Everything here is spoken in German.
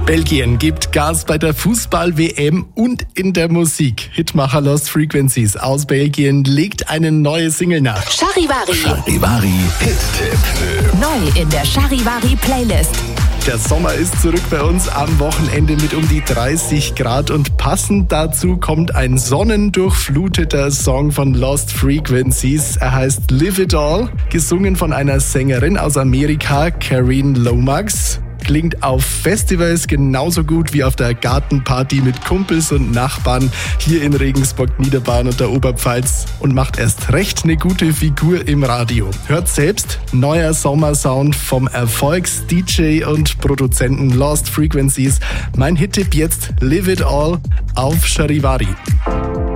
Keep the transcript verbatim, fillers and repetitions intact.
Belgien gibt Gas bei der Fußball-W M und in der Musik. Hitmacher Lost Frequencies aus Belgien legt eine neue Single nach. Charivari. Charivari Hit-Tipp. Neu in der Charivari Playlist. Der Sommer ist zurück bei uns am Wochenende mit um die dreißig Grad und passend dazu kommt ein sonnendurchfluteter Song von Lost Frequencies. Er heißt Live It All, gesungen von einer Sängerin aus Amerika, Karine Lomax. Klingt auf Festivals genauso gut wie auf der Gartenparty mit Kumpels und Nachbarn hier in Regensburg, Niederbayern und der Oberpfalz und macht erst recht eine gute Figur im Radio. Hört selbst, neuer Sommersound vom Erfolgs-D J und Produzenten Lost Frequencies. Mein Hit-Tipp jetzt, Live It All auf Charivari.